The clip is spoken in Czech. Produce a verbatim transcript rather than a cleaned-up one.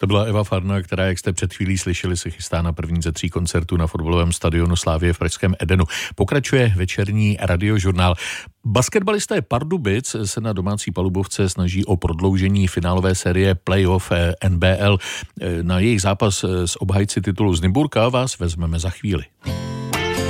To byla Eva Farná, která, jak jste před chvílí slyšeli, se chystá na první ze tří koncertů na fotbalovém stadionu Slavie v pražském Edenu. Pokračuje večerní radiožurnál. Basketbalisté Pardubic se na domácí palubovce snaží o prodloužení finálové série playoff N B L. Na jejich zápas s obhájci titulu z Nymburka vás vezmeme za chvíli.